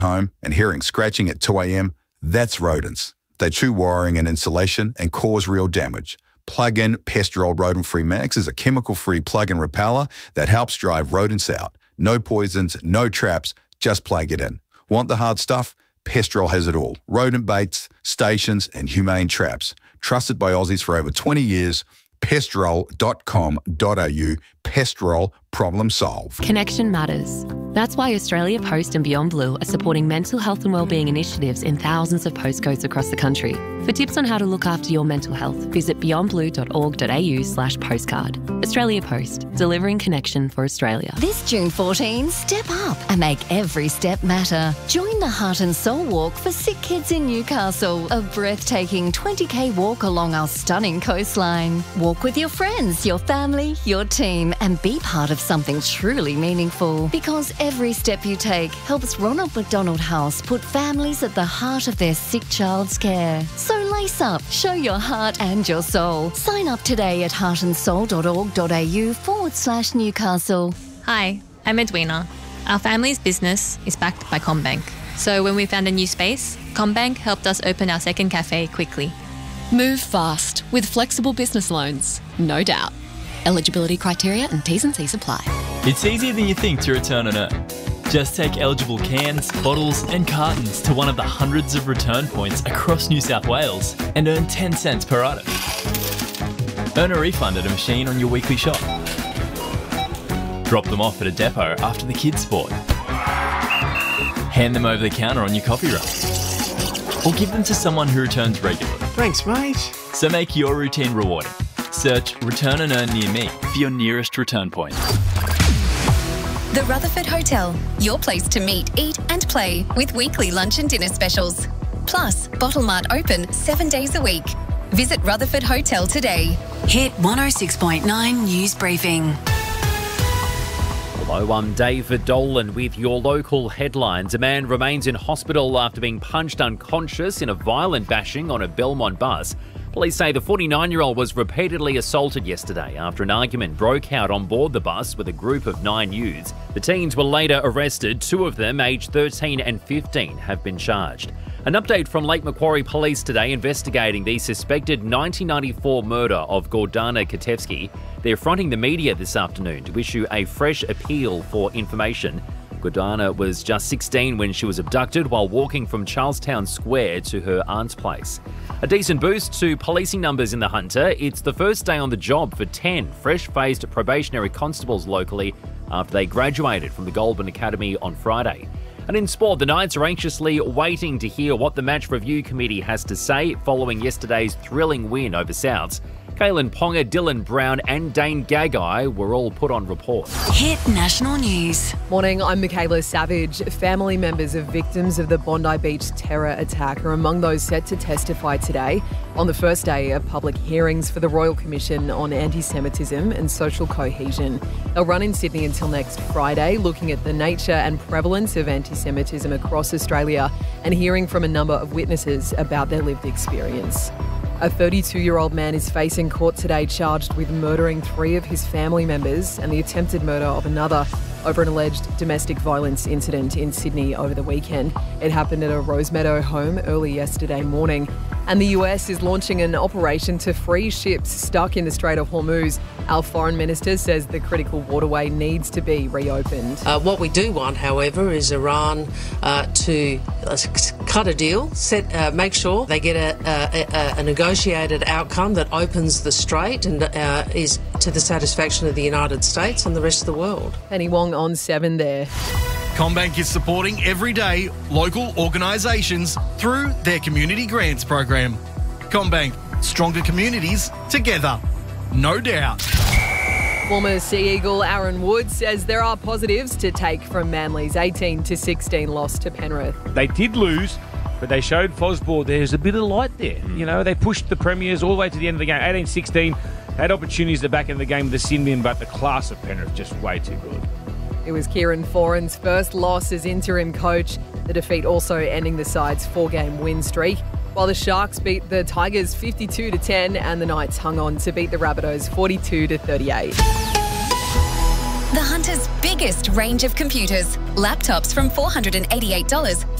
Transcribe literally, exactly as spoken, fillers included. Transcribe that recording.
home and hearing scratching at two a.m., that's rodents. They chew wiring and insulation and cause real damage. Plug-in Pestrol Rodent-Free Max is a chemical-free plug-in repeller that helps drive rodents out. No poisons, no traps, just plug it in. Want the hard stuff? Pestrol has it all. Rodent baits, stations and humane traps. Trusted by Aussies for over twenty years. Pestrol dot com dot a u. Pestrol, problem solved. Connection matters. That's why Australia Post and Beyond Blue are supporting mental health and wellbeing initiatives in thousands of postcodes across the country. For tips on how to look after your mental health, visit beyond blue dot org dot a u slash postcard. Australia Post, delivering connection for Australia. This June fourteenth, step up and make every step matter. Join the Heart and Soul Walk for Sick Kids in Newcastle, a breathtaking twenty k walk along our stunning coastline. Walk with your friends, your family, your team, and be part of something truly meaningful. Because every step you take helps Ronald McDonald House put families at the heart of their sick child's care. So lace up, show your heart and your soul. Sign up today at heart and soul dot org dot a u forward slash Newcastle. Hi, I'm Edwina. Our family's business is backed by CommBank. So when we found a new space, CommBank helped us open our second cafe quickly. Move fast with flexible business loans, no doubt. Eligibility criteria and T's and C's apply. It's easier than you think to return and earn. Just take eligible cans, bottles and cartons to one of the hundreds of return points across New South Wales and earn ten cents per item. Earn a refund at a machine on your weekly shop. Drop them off at a depot after the kids' sport. Hand them over the counter on your coffee run. Or give them to someone who returns regularly. Thanks, mate. So make your routine rewarding. Search Return and Earn near me for your nearest return point. The Rutherford Hotel, your place to meet, eat and play with weekly lunch and dinner specials. Plus, Bottle Mart open seven days a week. Visit Rutherford Hotel today. Hit one oh six point nine News Briefing. Hello, I'm David Dolan with your local headlines. A man remains in hospital after being punched unconscious in a violent bashing on a Belmont bus. Police say the forty-nine-year-old was repeatedly assaulted yesterday after an argument broke out on board the bus with a group of nine youths. The teens were later arrested. Two of them, aged thirteen and fifteen, have been charged. An update from Lake Macquarie Police today investigating the suspected nineteen ninety-four murder of Gordana Katevsky. They're fronting the media this afternoon to issue a fresh appeal for information. Gordana was just sixteen when she was abducted while walking from Charlestown Square to her aunt's place. A decent boost to policing numbers in the Hunter. It's the first day on the job for ten fresh-faced probationary constables locally after they graduated from the Goulburn Academy on Friday. And in sport, the Knights are anxiously waiting to hear what the Match Review Committee has to say following yesterday's thrilling win over Souths. Kalen Ponga, Dylan Brown and Dane Gagai were all put on report. Hit national news. Morning, I'm Michaela Savage. Family members of victims of the Bondi Beach terror attack are among those set to testify today on the first day of public hearings for the Royal Commission on Anti-Semitism and Social Cohesion. They'll run in Sydney until next Friday, looking at the nature and prevalence of anti-Semitism across Australia and hearing from a number of witnesses about their lived experience. A thirty-two-year-old man is facing court today charged with murdering three of his family members and the attempted murder of another over an alleged domestic violence incident in Sydney over the weekend. It happened at a Rosemeadow home early yesterday morning. And the U S is launching an operation to free ships stuck in the Strait of Hormuz. Our foreign minister says the critical waterway needs to be reopened. Uh, what we do want, however, is Iran uh, to uh, cut a deal, set, uh, make sure they get a, a, a negotiated outcome that opens the strait and uh, is to the satisfaction of the United States and the rest of the world. Penny Wong on seven there. CommBank is supporting everyday local organisations through their community grants program. CommBank, stronger communities together, no doubt. Former Sea Eagle Aaron Wood says there are positives to take from Manly's eighteen to sixteen loss to Penrith. They did lose, but they showed Fosbord there's a bit of light there. You know, they pushed the Premiers all the way to the end of the game. eighteen sixteen had opportunities at the back end of the game with the Sinbin, but the class of Penrith just way too good. It was Kieran Foran's first loss as interim coach, the defeat also ending the side's four-game win streak, while the Sharks beat the Tigers fifty-two to ten and the Knights hung on to beat the Rabbitohs forty-two to thirty-eight. The Hunter's biggest range of computers. Laptops from four hundred eighty-eight dollars,